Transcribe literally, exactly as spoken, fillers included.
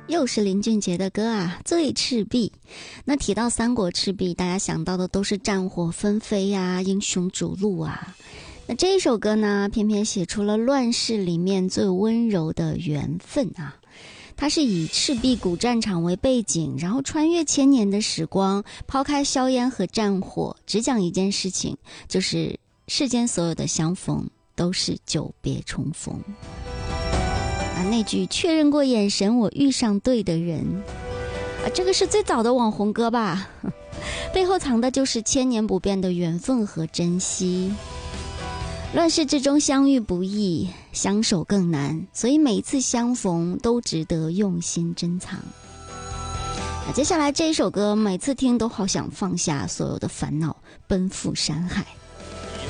又是林俊杰的歌啊，最赤壁。那提到三国赤壁，大家想到的都是战火纷飞呀、英雄逐鹿啊。那这一首歌呢，偏偏写出了乱世里面最温柔的缘分啊。它是以赤壁古战场为背景，然后穿越千年的时光，抛开硝烟和战火，只讲一件事情，就是世间所有的相逢都是久别重逢。啊，那句确认过眼神，我遇上对的人啊，这个是最早的网红歌吧，背后藏的就是千年不变的缘分和珍惜。乱世之中相遇不易，相守更难，所以每一次相逢都值得用心珍藏。啊，接下来这一首歌每次听都好想放下所有的烦恼，奔赴山海。